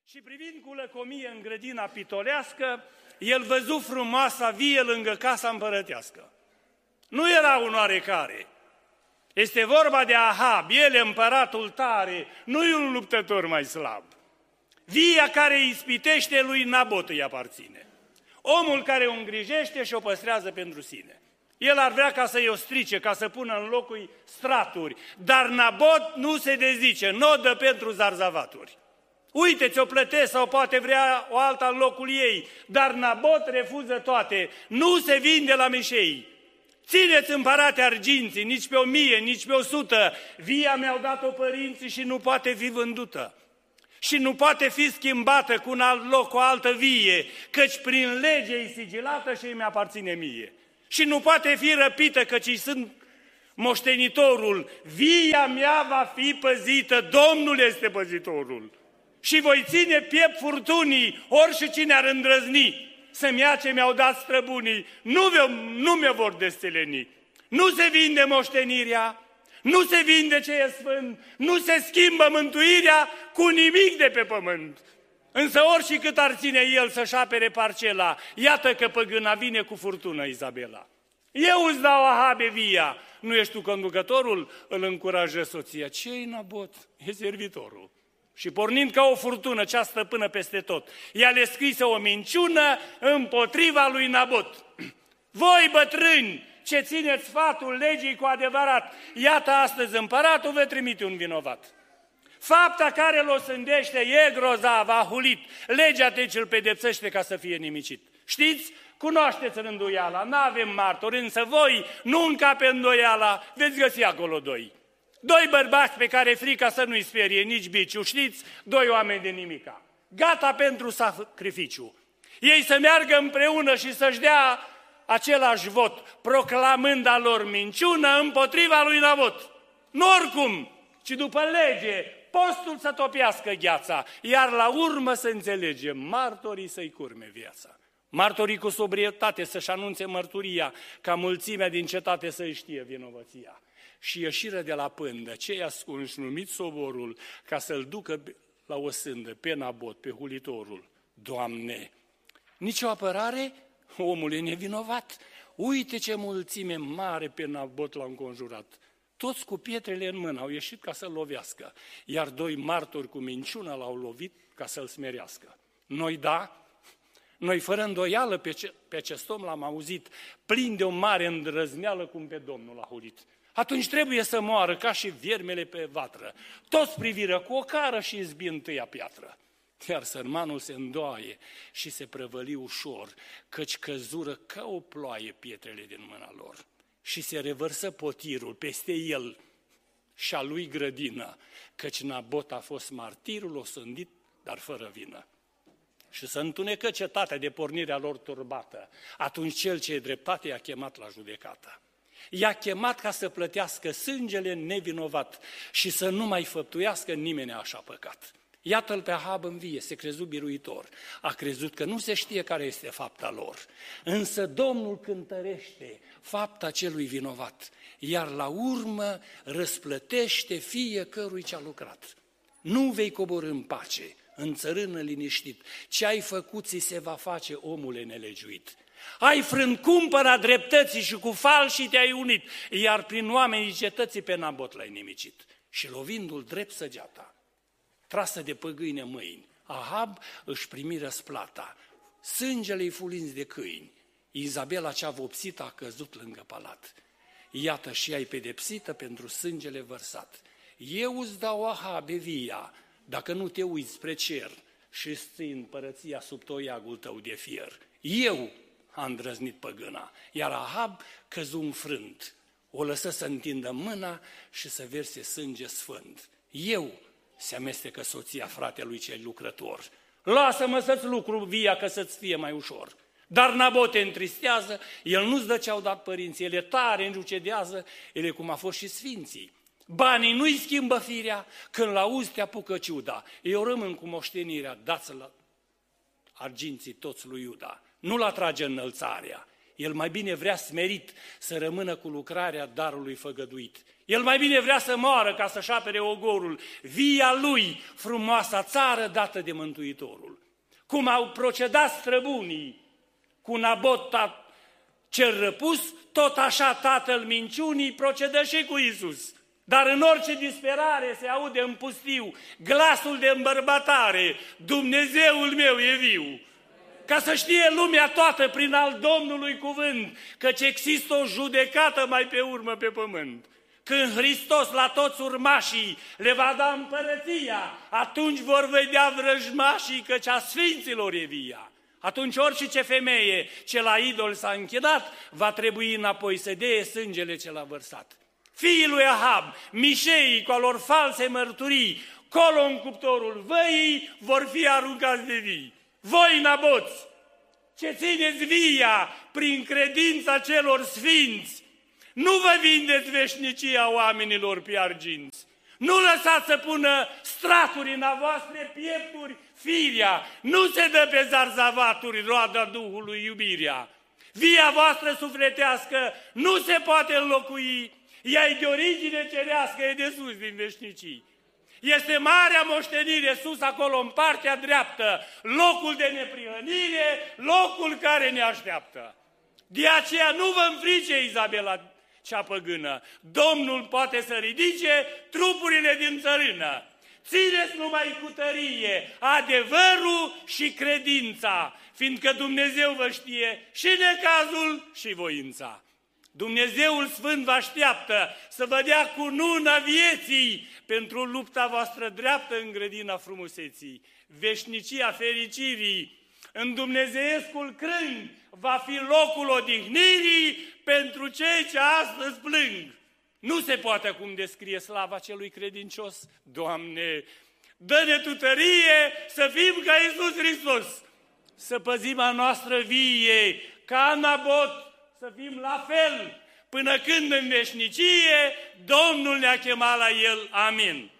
Și privind cu lăcomie în grădina pitolească, el văzu frumoasa vie lângă casa împărătească. Nu era un oarecare. Este vorba de Ahab, el e împăratul tare, nu e un luptător mai slab. Via care îi ispitește lui Nabot îi aparține. Omul care o îngrijește și o păstrează pentru sine. El ar vrea ca să-i o strice, ca să pună în locul straturi, dar Nabot nu se dezice, nu o dă pentru zarzavaturi. Uite, ți-o plătesc sau poate vrea o alta în locul ei, dar Nabot refuză toate, nu se vinde la meșei. Țineți, împărate, arginții, nici pe 1000, nici pe 100, via mi-au dat-o părinții și nu poate fi vândută. Și nu poate fi schimbată cu un alt loc, cu o altă vie, căci prin lege e sigilată și îmi aparține mie. Și nu poate fi răpită, căci îi sunt moștenitorul. Via mea va fi păzită, Domnul este păzitorul. Și voi ține piept furtunii, orice cine ar îndrăzni să-mi ia ce mi-au dat străbunii, nu mi-o vor desțeleni. Nu se vinde moștenirea, nu se vinde ce e sfânt, nu se schimbă mântuirea cu nimic de pe pământ. Însă oricât ar ține el să-și apere parcela, iată că păgâna vine cu furtună, Izabela. Eu îți dau, Ahabe, via, nu ești tu conducătorul? Îl încurajă soția. Ce-i Nabot? E servitorul. Și pornind ca o furtună, cea stăpână peste tot, ea le scrise o minciună împotriva lui Nabot. Voi, bătrâni, ce țineți sfatul legii cu adevărat, iată astăzi împăratul vă trimite un vinovat. Fapta care l-o sândește e grozavă, a hulit, legea deci îl pedepsește ca să fie nimicit. Știți? Cunoașteți rânduiala, n-avem martori, însă voi nu încape îndoiala, veți găsi acolo doi. Doi bărbați pe care frica să nu-i sperie nici biciu, știți? Doi oameni de nimica, gata pentru sacrificiu. Ei să meargă împreună și să-și dea același vot, proclamând a lor minciună împotriva lui Nabot. Nu oricum, ci după lege, postul să topească gheața, iar la urmă să înțelege martorii să-i curme viața. Martorii cu sobrietate să-și anunțe mărturia, ca mulțimea din cetate să-i știe vinovăția. Și ieșiră de la pândă, cei ascunși numit soborul, ca să-l ducă la o sândă, pe Nabot, pe hulitorul. Doamne, nici o apărare? Omul e nevinovat. Uite ce mulțime mare pe Nabot l-a înconjurat. Toți cu pietrele în mână au ieșit ca să-l lovească, iar doi martori cu minciună l-au lovit ca să-l smerească. Noi fără îndoială pe acest om l-am auzit, plin de o mare îndrăzneală cum pe Domnul l-a hulit. Atunci trebuie să moară ca și viermele pe vatră. Toți priviră cu ocară și izbi întâia piatră. Iar sărmanul se îndoaie și se prăvăli ușor, căci căzură ca o ploaie pietrele din mâna lor. Și se revărsă potirul peste el și a lui grădină, căci Nabot a fost martirul osândit, dar fără vină. Și să întunecă cetatea de pornirea lor turbată. Atunci cel ce e dreptate i-a chemat la judecată. I-a chemat ca să plătească sângele nevinovat și să nu mai făptuiască nimeni așa păcat. Iată-l pe Ahab în vie, se crezu biruitor. A crezut că nu se știe care este fapta lor. Însă Domnul cântărește fapta celui vinovat, iar la urmă răsplătește fiecărui ce a lucrat. Nu vei coborî în pace, în țărână liniștit. Ce ai făcut ți se va face, omule nelegiuit. Ai frânt cumpăra dreptății și cu falșii te-ai unit, iar prin oamenii cetății pe Nabot l-ai nimicit. Și lovindu-l drept săgeata, trasă de păgâine mâini, Ahab își primi răsplata, sângele-i fulinți de câini. Izabela cea vopsită a căzut lângă palat. Iată și ai pedepsită pentru sângele vărsat. Eu îți dau, Ahabe, via, dacă nu te uiți spre cer și ții împărăția sub toiagul tău de fier. Eu a îndrăznit păgâna, iar Ahab căzu înfrânt. O lăsă să întindă mâna și să verse sânge sfânt. Eu se amestecă soția fratelui cel lucrător. Lasă-mă să-ți lucru via, că să-ți fie mai ușor. Dar Nabot te întristează, el nu-ți dă ce-au dat părinții, el e tare, înjucedează, el e cum a fost și sfinții. Banii nu-i schimbă firea, când l-auzi te apucă ciuda. Eu rămân cu moștenirea, dați la arginții toți lui Iuda. Nu-l atrage înălțarea. El mai bine vrea smerit să rămână cu lucrarea darului făgăduit. El mai bine vrea să moară ca să-și apere ogorul. Via lui, frumoasa țară dată de Mântuitorul. Cum au procedat străbunii cu Nabot cel răpus, tot așa tatăl minciunii procedă și cu Iisus. Dar în orice disperare se aude în pustiu glasul de îmbărbatare, Dumnezeul meu e viu. Ca să știe lumea toată prin al Domnului cuvânt, căci există o judecată mai pe urmă pe pământ. Când Hristos la toți urmașii le va da împărăția, atunci vor vedea vrăjmașii, căci a sfinților e via. Atunci orice femeie ce la idol s-a închinat, va trebui înapoi să dea sângele ce l-a vărsat. Fiii lui Ahab, mișeii cu alor false mărturii, colo în cuptorul văii, vor fi aruncați de vii. Voi, Naboți, ce țineți via prin credința celor sfinți, nu vă vindeți veșnicia oamenilor pe arginți. Nu lăsați să pună straturi în a voastre piepturi firia, nu se dă pe zarzavaturi roada Duhului iubirea. Via voastră sufletească nu se poate înlocui, ea e de origine cerească, e de sus din veșnicii. Este marea moștenire sus acolo în partea dreaptă, locul de neprihănire, locul care ne așteaptă. De aceea nu vă înfrice, Izabela cea păgână, Domnul poate să ridice trupurile din țărână. Țineți numai cu tărie adevărul și credința, fiindcă Dumnezeu vă știe și necazul și voința. Dumnezeul Sfânt vă așteaptă să vă dea cununa vieții pentru lupta voastră dreaptă în grădina frumuseții. Veșnicia fericirii în dumnezeiescul crâng va fi locul odihnirii pentru cei ce astăzi plâng. Nu se poate acum descrie slava celui credincios. Doamne, dă-ne Tu tărie să fim ca Iisus Hristos, să păzim a noastră vie, ca Nabot, să fim la fel, până când în veșnicie Domnul ne-a chemat la El. Amin.